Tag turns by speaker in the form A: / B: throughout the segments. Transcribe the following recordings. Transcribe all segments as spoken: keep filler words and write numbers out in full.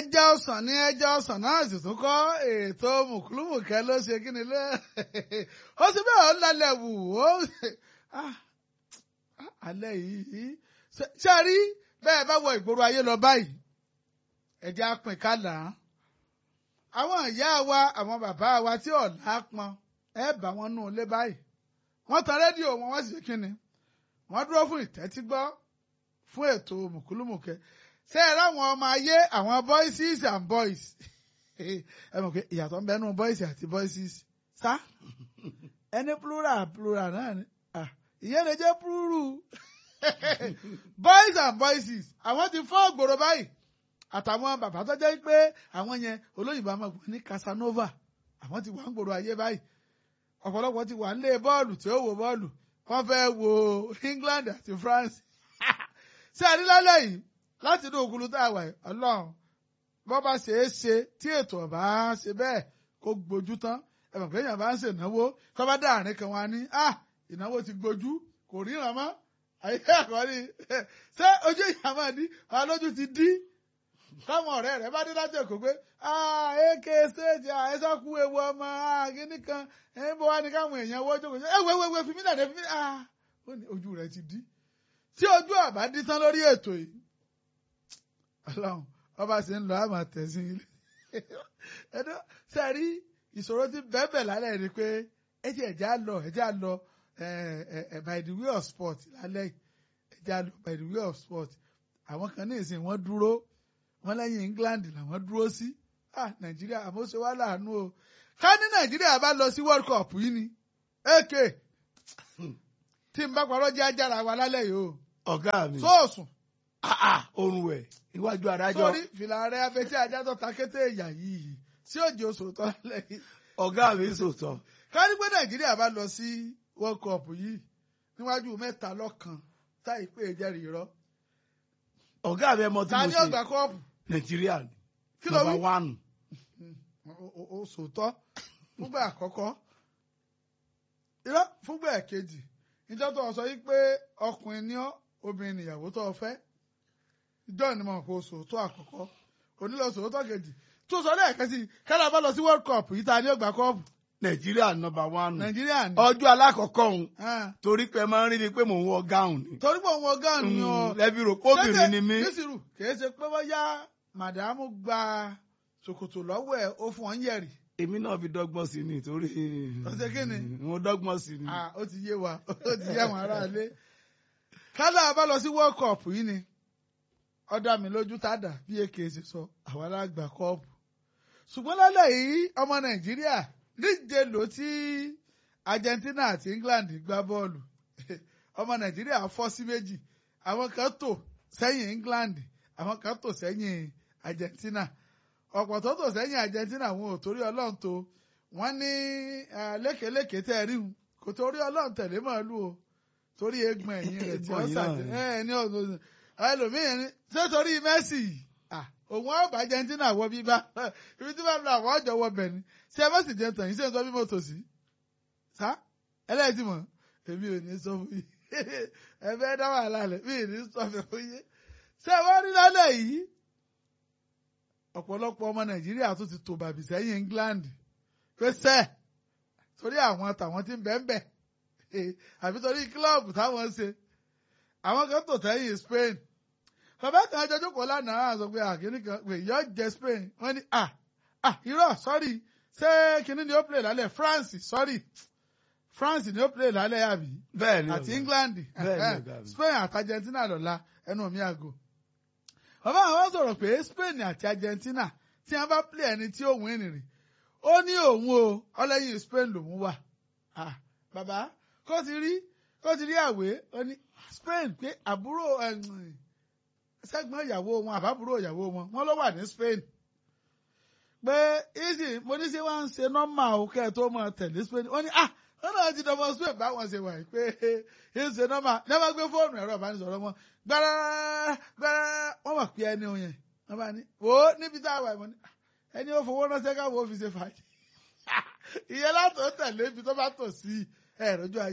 A: ẹja ọsàn ní ẹja ọsàn náà sì tún kọ́ ètò mùkúlùmùkẹ́ ló ṣe kí ni lé ó sì bẹ́ẹ̀ ó lálẹ́ wù ó alẹ́ yìí ṣe rí bẹ́ẹ̀ bá wọ ìgboro ayé lọ báyìí ẹja pín kálá àwọn ìyá wa àwọn bàbá wa tí ọ̀la pọn ẹ bá wọn nù lé báyìí wọ́n tan rédíò wọn wọ́n sì ṣe kí ni wọ́n dúró fún ìtẹ́tígbọ́ fún ètò mùkúlùmùkẹ́ ṣé ẹ ráwọn ọmọ ayé àwọn voices and boys ẹ mọ̀ pé ìyàtọ̀ ń bẹ nínú boys àti voices sá ẹni plural plural náà ni ìyẹn lè jẹ́ plural boys and voices àwọn ti fọ́ gbòòrò báyìí àtàwọn bàbá tó jẹ́ pé àwọn yẹn olóyìnbó àmọ́ ní Casanova àwọn ti wà ń gbòòrò ayé báyìí ọ̀pọ̀lọpọ̀ ti wà ń lé bọ́ọ̀lù tí ó wo bọ́ọ̀lù wọ́n fẹ́ wo England àti France ṣé ẹ rí lálẹ́ yìí láti inú òkúlu tá a wà yìí ọlọ́run bọ́ bá ṣe é ṣe tí ètò ọ̀bá ṣe bẹ́ẹ̀ kó gbójú tán ẹ mọ̀ pé èèyàn bá ń ṣe ìnáwó tó bá dáàrin kan wá ní ah ìnáwó ti gbójú kò ríran mọ́ àyè àkọ́rí ṣé ojú ìyá máa dí àwọn lójú ti dí káwọn ọ̀rẹ́ rẹ̀ bá dé láti èkó pé ah èké stage ẹ sọ kú ewu ọmọ ah kíní kan ẹ ń bọ̀ wá ní káwọn èèyàn wọ́jọ́ kò ṣe ẹ wẹ́wẹ́wẹ́ fi mí dàdé fi mí ah ojú rẹ̀ ti dí tí ojú àbá dí tán lórí ètò yìí ọlọ́run ọba sì ń lọ àmà tẹ̀sí ilé ẹ̀dọ́ sẹ́rí ìṣòro tí bẹ́ẹ̀bẹ̀ lálẹ́ ni pé ẹ̀jẹ̀ ẹ̀já lọ ẹ̀já lọ by the way of sport lálẹ́ ẹ̀já lọ by the way of sport àwọn kan ní ìsìn wọn dúró wọn lẹ́yìn England làwọn dúró sí ah Nàìjíríà àmọ́ ṣe wá láàánú o ká ní Nàìjíríà bá lọ sí World Cup yìí ni èké tí n bá parọ́ jẹ́ ajára wa lálẹ́ yìí o
B: ọ̀gá mi
A: sóòsùn
B: orun ẹ̀ iwájú adájọ́.
A: sórí fìlà rẹ abẹ́tí ajá tó ta kété ìyà yìí tí òjò sòótọ́ lẹ́yìn.
B: ọ̀gá mi sòótọ́.
A: ká ní pé Nàìjíríà bá lọ sí World Cup yìí níwájú mẹ́ta lọ́kan táì pé ìjẹ́rìí rọ.
B: ọ̀gá mi ẹ mọ tí mo ṣe.
A: ta ni ó gba kọ́ọ̀pù.
B: Nàìjíríà ni
A: kí ló wí.
B: number one.
A: o sòótọ́ fúngbà àkọ́kọ́ irọ́ fúngbà ẹ̀kejì ìjọ tó sọ yìí pé ọkùnrin ni ọ́ obìnrin nìyàwó tó fẹ́ ìjọ ni mo kò sòótọ́ àkọ́kọ́ onílọ sòótọ́ kejì tó sọ lẹ́ẹ̀kan sí kálá bá lọ sí World Cup yìí ta ni ó gba kọ́ọ̀pù.
B: Nàìjíríà number one.
A: Nàìjíríà ni.
B: ọjọ́ alákọ̀ọ́kọ́ òun torí pé máa ń rí mi pé mò ń wọ gáùn ni.
A: torí pé òun wọ gáùn ni ọ.
B: lẹ́bi rò kóbìnrin ni mí.
A: nísìrù kìí ṣe pé wọ́n yá màdàmú gba ṣòkòtò lọ́wọ́ ẹ̀ ó fún ọ ń yẹ̀rì.
B: èmi náà fi dọ́gbọ́n sí ni torí.
A: ọ̀sẹ̀ kí ni.
B: mo dọ́gbọ́n sí ni.
A: ó ti yé wa ó ti yé àwọn aráalé. kálá bá lọ sí World Cup yìí ni ó dá mi lójú tádà bí èké ṣe sọ àwọn alágbà kọ́ọ̀pù. ṣùgbọ́n lálẹ́ yìí ọmọ Nàìjíríà díje lò tí Argentina àti England gbá bọ́ọ̀lù ọmọ Nàìjíríà fọ́ sí méjì àwọn kan tò sẹ́yìn England àwọn kan tò sẹ́yìn Argentina ọ̀pọ̀ tó tò sẹ́yìn Argentina wọn ò torí Ọlọ́run tó wọ́n ní lékeléke tẹ́ ẹ rí wọn kò torí Ọlọ́run tẹ̀lé màálù o torí egbọn ẹ̀yìn rẹ̀ tí ó sàjẹ́ ẹ̀ ní ọ̀gbọ̀n ẹlòmíràn ní ṣé torí Messi òun ọba Argentina wọ bíbá ibi tí wọ́n lọ àwọn ọjọ́ wọ bẹ̀ ni ṣé ẹ bá sì jẹ tàn yín ṣé ń sọ bí mo tò sí sá ẹlẹ́yìí mọ̀ èmi ò ní sọ fún yín ẹ fẹ́ dá wàhálà lẹ̀ mí ò ní sọ fún yín ṣé wọ́n rí lálẹ́ yìí ọ̀pọ̀lọpọ̀ ọmọ Nàìjíríà tó ti tò bàbí sẹ́yìn England pé sẹ́ torí àwọn tàwọn ti ń bẹ́ẹ̀ bẹ́ẹ̀ àbí torí kílọ̀bù táwọn ṣe àwọn kan tò sẹ́yìn Spain bàbá kan jọjọ kọ lánàá sọ pé àkíní kan pé yọ jẹ Spain wọ́n ní ah ah irọ́ sorry ṣé kíní ni ó play lálẹ́ France sorry France ni ó play lálẹ́ àbí
B: bẹ́ẹ̀ ni
A: àti England Spain àti Argentina lọ́la ẹnu mi àgò bàbá àwọn sọ̀rọ̀ pé Spain àti Argentina tí wọ́n bá play ẹni tí ó win rìn ó ní òun o ọlẹ́yìn Spain lòun wà ah bàbá kó ti rí kó ti rí àwé ó ní Spain pé àbúrò sẹ́gbọ́n ìyàwó wọn àbábúrò ìyàwó wọn wọ́n ló wà ní Spain pé easy mo ní ṣe wá ń ṣe nọ́mà o kẹ́ ẹ̀ tó mọ̀ tẹ̀lé Spain wọ́n ní ah wọ́n náà ti dọ̀mọ́ Spain báwọn ṣe wà pé ń ṣe nọ́mà ní wọ́n bá gbé fóònù ẹ̀rọ ìbánisọ̀rọ̀ wọn gbára gbára wọ́n mọ̀ pé ẹni òun yẹn wọ́n bá ní wò ó níbi tá a wà ìmọ̀ ní ẹni ó fowó ránṣẹ́ káwọ́ ó fi ṣe fàájì ìyẹn látò tẹ̀lé ibi tó bá tò sí ẹ̀rọ ojú ayé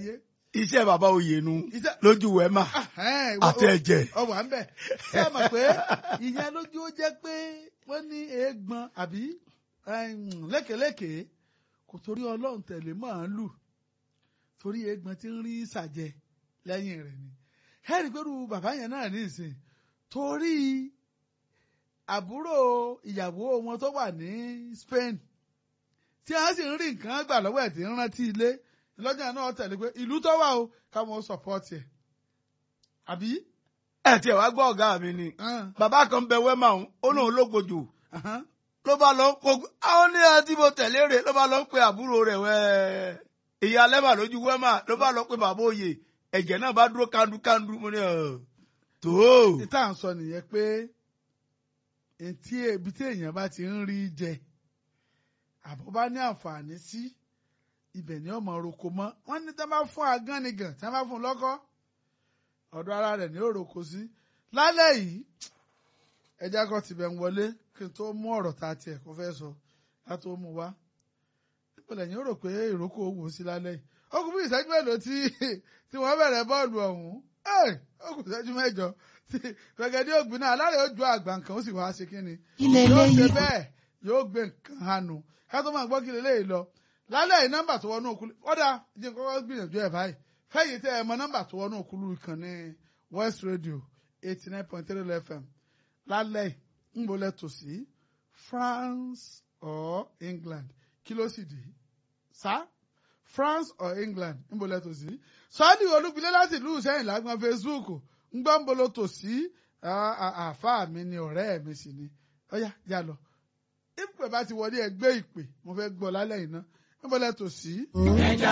B: iṣẹ́ bàbá oyè nu
A: Iṣẹ́-
B: lójú wẹ́mà
A: Ẹ̀hẹ́n,
B: àti ẹ̀jẹ̀.
A: ọwọ́ à ń bẹ̀. Ṣé ẹ mọ̀ pé ìyẹn lójú ó jẹ́ pé wọ́n ní eégbọn àbí lékèélékèé kò torí ọlọ́run tẹ̀lé màálù torí eégbọn tí ń rí sàjẹ lẹ́yìn rẹ̀ ni. Hẹ́rì pẹ̀lú bàbá yẹn náà ní ìsìn torí àbúrò ìyàwó wọn tó wà ní Spain tí a sì ń rí nǹkan gbà lọ́wọ́ ẹ̀ tí ń rántí ilé lọ́jà náà tẹ̀lé pé ìlú tó wà o káwọn sọ̀pọ̀tì ẹ̀ àbí.
B: ẹ tiẹ̀ wá gbọ́ ọ̀gá mi ni bàbá kan bẹ wẹ́mà òun ó lóun lógbòjò ló bá lọ ń kó àwọn ní àti mo tẹ̀lé rẹ̀ ló bá lọ ń pe àbúrò rẹ̀ wẹ́ ìyá lẹ́mà lójú wẹ́mà ló bá lọ pé bàbá òye ẹ̀jẹ̀ náà bá dúró kandukandu mo ní ọ̀ tó.
A: ìta ń sọ nìyẹn pé etí ibi tí èèyàn bá ti ń rí jẹ àbọ̀ bá ní àǹfààní sí ibẹ̀ ni ọmọ roko mọ́ wọ́n ní tí wọ́n bá fún agánigàn tí wọ́n bá fún lọ́kọ́ ọ̀dọ̀ ara rẹ̀ ní òroko sí. Lálẹ́ yìí ẹja kan tibẹ̀ ń wọlé kí n tó mú ọ̀rọ̀ tá a tiẹ̀ kó fẹ́ sọ láti ó mú wá. ìpìlẹ̀ yìí ó rò pé ìrókò wò sí lálẹ́ yìí ó kù bí ìṣẹ́jú mélòó tí tí wọ́n bẹ̀rẹ̀ bọ́ọ̀lù ọ̀hún ó kù ìṣẹ́jú mẹ́jọ tí gbẹ̀gẹ́dẹ́ ògbìn náà alárẹ̀ ó ju àgbà nǹkan ó sì wá ṣe kí ni yóò ṣe bẹ́ẹ̀ yóò gbé nǹkan hànú ká tó máa gbọ́ kí lélẹ́yìí lọ. Lálẹ́ yìí nọ́mbà tó wọnú òkúlù ọ̀dà jẹ́ kọ́kọ́ gbìyànjú ẹ̀ báyìí fẹ́yìí tẹ́ ẹ mọ nọ́mbà tó wọnú òkúlù ìkànnì West Radio eighty nine point three F M lálẹ́ ń bolẹ̀ tò sí France or England kí ló sì dì sá France or England ń bolẹ̀ tò sí sọ́ọ́dì olúgbilé láti ìlú Ìṣẹ́yìn lágbọ́n Facebook ń gbọ́ ń bolo tò sí àáfàá mi ni ọ̀rẹ́ mi sì ni ọ̀yá yà lọ ìpè bá ti wọlé ẹgbẹ́ ìpè mo fẹ́ gbọ́ lálẹ́ yìí ná ń bolẹ̀ tò sí.